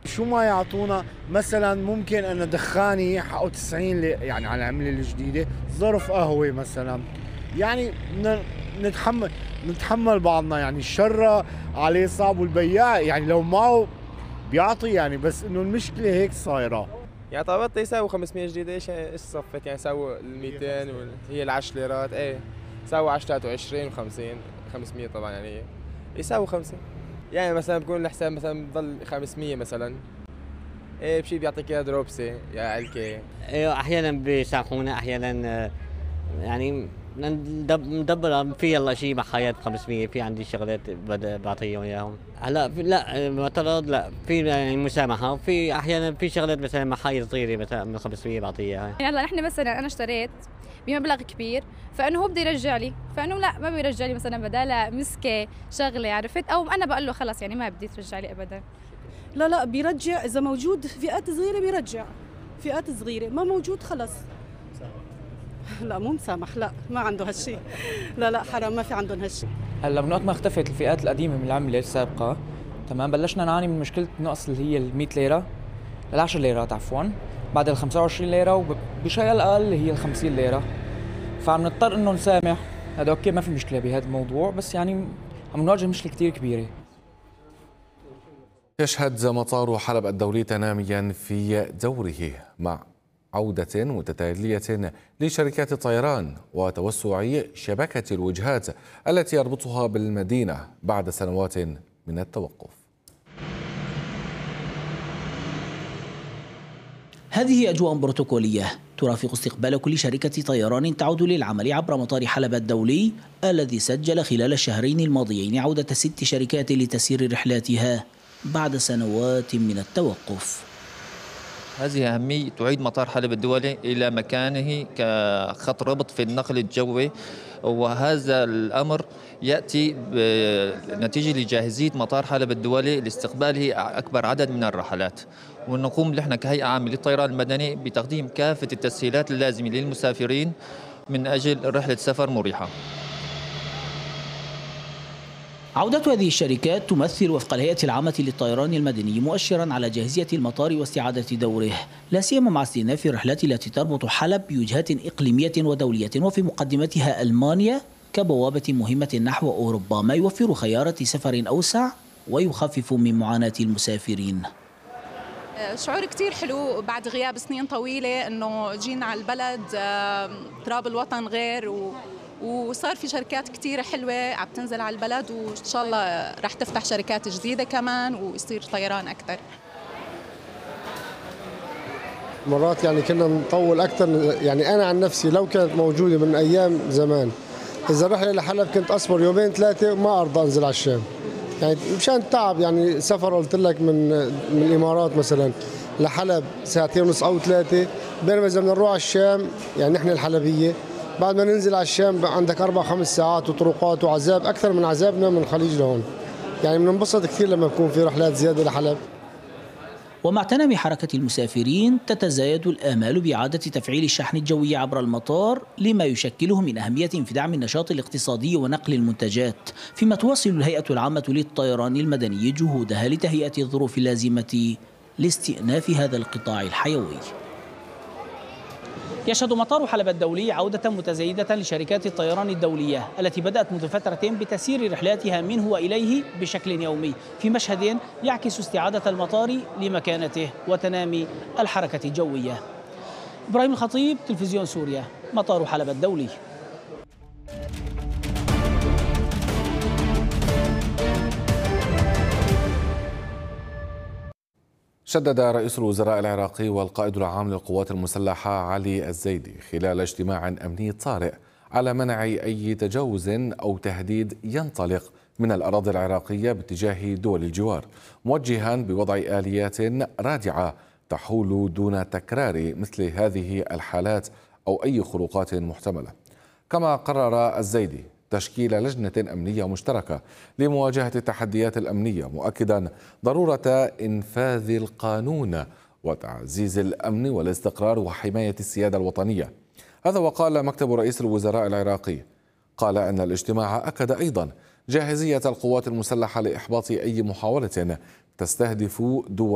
شو ما يعطونا مثلا ممكن أن دخاني حقه 90 يعني على العملة الجديدة ظرف قهوة مثلا. يعني نتحمل بعضنا، يعني الشر عليه صعب والبياع يعني لو معه بيعطي يعني، بس انه المشكلة هيك صايرة. يعني طلبات يساوي 500 جديد. ايش صفت يعني يساوي ال 200 هي ال 10 ليرات. ايه يساوي 10 23 و50 500 طبعا يعني يساوي 5. يعني مثلا بكون الحساب مثلا بضل 500 مثلا. ايه بشي بيعطيك اياها دروبسي يا علكة. ايوه احيانا بيسامحونا، احيانا يعني ندبر في يلا شيء محايد ب 500، في عندي شغلات بعطيهم اياهم. هلا لا معترض، لا في يعني مسامحه، وفي احيانا في شغلات مثلا محايد صغيره مثلا من 500 بعطيه اياها. يعني هلا نحن مثلا انا اشتريت بمبلغ كبير، فانه هو بده يرجع لي، فانه لا ما بيرجع لي مثلا بدالها مسكه شغله، عرفت؟ او انا بقول له خلص يعني ما بدي ترجع لي ابدا. لا بيرجع، اذا موجود فئات صغيره بيرجع، فئات صغيره ما موجود خلص. لا مو مسامح، لا ما عنده هالشيء. لا حرام، ما في عندهم هالشيء. هلا من وقت ما اختفت الفئات القديمه من العمله السابقه، تمام، بلشنا نعاني من مشكله نقص اللي هي ال 100 ليره، ال 10 ليرات عفوا، بعد ال 25 ليره، وبشيء اقل اللي هي ال 50 ليره. فعم نضطر انه نسامح. هذا اوكي، ما في مشكله بهذا الموضوع، بس يعني عم نواجه مشكله كثير كبيره. يشهد مطار حلب الدولي تناميا في دوره مع عودة متتالية لشركات الطيران وتوسع شبكة الوجهات التي يربطها بالمدينة بعد سنوات من التوقف. هذه أجواء بروتوكولية ترافق استقبال كل شركة طيران تعود للعمل عبر مطار حلب الدولي، الذي سجل خلال الشهرين الماضيين عودة 6 شركات لتسيير رحلاتها بعد سنوات من التوقف. هذه أهمية تعيد مطار حلب الدولي إلى مكانه كخط ربط في النقل الجوي، وهذا الأمر يأتي نتيجة لجاهزية مطار حلب الدولي لاستقباله أكبر عدد من الرحلات. ونقوم نحن كهيئة عامة للطيران المدني بتقديم كافة التسهيلات اللازمة للمسافرين من أجل رحلة سفر مريحة. عودة هذه الشركات تمثل وفق الهيئة العامة للطيران المدني مؤشرا على جاهزية المطار واستعادة دوره، لا سيما مع استئناف الرحلات التي تربط حلب بوجهات إقليمية ودولية، وفي مقدمتها ألمانيا كبوابة مهمة نحو أوروبا، ما يوفر خيارات سفر أوسع ويخفف من معاناة المسافرين. شعور كتير حلو بعد غياب سنين طويلة، إنه جينا على البلد، تراب الوطن غير، وصار في شركات كتير حلوة عم تنزل على البلد، وإن شاء الله رح تفتح شركات جديدة كمان ويصير طيران أكثر. مرات يعني كنا نطول أكثر، يعني أنا عن نفسي لو كانت موجودة من أيام زمان، إذا رحلة لحلب كنت أصبر 2-3 وما أرضى أنزل على الشام، يعني مشان التعب. يعني سفر قلت لك من الإمارات مثلا لحلب 2.5 أو 3، بينما إذا بدنا نروح على الشام يعني نحن الحلبية بعد ما ننزل على الشام عندك 4-5 ساعات وطرقات وعذاب أكثر من عذابنا من الخليج لهون. يعني بننبسط كثير لما يكون في رحلات زيادة لحلب. ومع تنامي حركة المسافرين تتزايد الآمال بإعادة تفعيل الشحن الجوي عبر المطار، لما يشكله من أهمية في دعم النشاط الاقتصادي ونقل المنتجات، فيما تواصل الهيئة العامة للطيران المدني جهودها لتهيئة الظروف اللازمة لاستئناف هذا القطاع الحيوي. يشهد مطار حلب الدولي عودة متزايدة لشركات الطيران الدولية التي بدأت منذ فترة بتسيير رحلاتها منه وإليه بشكل يومي، في مشهد يعكس استعادة المطار لمكانته وتنامي الحركة الجوية. إبراهيم الخطيب، تلفزيون سوريا، مطار حلب الدولي. شدد رئيس الوزراء العراقي والقائد العام للقوات المسلحة علي الزيدي خلال اجتماع أمني طارئ على منع أي تجاوز أو تهديد ينطلق من الأراضي العراقية باتجاه دول الجوار، موجها بوضع آليات رادعة تحول دون تكرار مثل هذه الحالات أو أي خروقات محتملة. كما قرر الزيدي تشكيل لجنة أمنية مشتركة لمواجهة التحديات الأمنية، مؤكدا ضرورة إنفاذ القانون وتعزيز الأمن والاستقرار وحماية السيادة الوطنية. هذا وقال مكتب رئيس الوزراء العراقي. قال أن الاجتماع أكد أيضا جاهزية القوات المسلحة لإحباط أي محاولة تستهدف دول